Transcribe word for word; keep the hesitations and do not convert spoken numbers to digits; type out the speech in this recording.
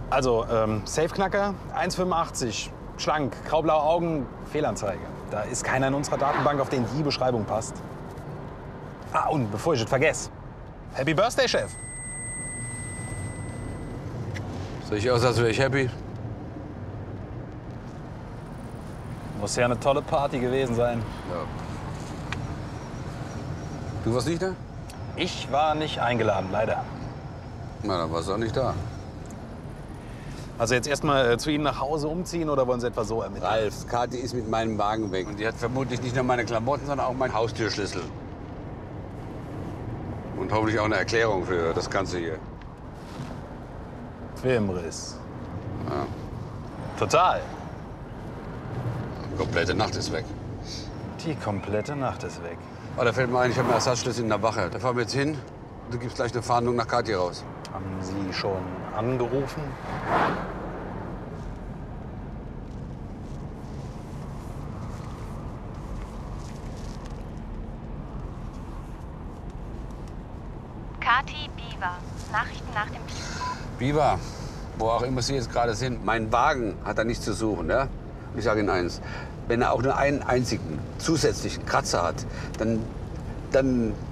Also, ähm, Safeknacker, eins Komma fünfundachtzig, schlank, graublaue Augen, Fehlanzeige. Da ist keiner in unserer Datenbank, auf den die Beschreibung passt. Ah, und bevor ich es vergesse, Happy Birthday, Chef. Sehe ich aus, als wäre ich happy? Muss ja eine tolle Party gewesen sein. Ja. Du warst nicht da? Ich war nicht eingeladen, leider. Na, dann warst du auch nicht da. Also jetzt erstmal äh, zu Ihnen nach Hause umziehen oder wollen Sie etwa so ermitteln? Ralf, Kathi ist mit meinem Wagen weg. Und die hat vermutlich nicht nur meine Klamotten, sondern auch meinen Haustürschlüssel. Und hoffentlich auch eine Erklärung für das Ganze hier. Filmriss. Ja. Total. Die komplette Nacht ist weg. Die komplette Nacht ist weg. Oh, da fällt mir ein, ich habe einen Ersatzschlüssel in der Wache. Da fahren wir jetzt hin. Du gibst gleich eine Fahndung nach Kathi raus. Haben Sie schon angerufen? Kathi Biewer. Nachrichten nach dem Piep. Biber, wo auch immer Sie jetzt gerade sind, mein Wagen hat da nichts zu suchen. Ja? Und ich sage Ihnen eins, wenn er auch nur einen einzigen zusätzlichen Kratzer hat, dann, dann